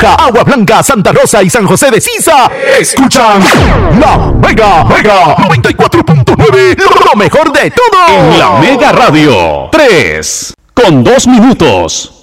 Totoja, Agua Blanca, Santa Rosa y San José de Sisa escuchan La Mega 94.9, lo mejor de todo. En La Mega Radio, 3 con 2 minutos.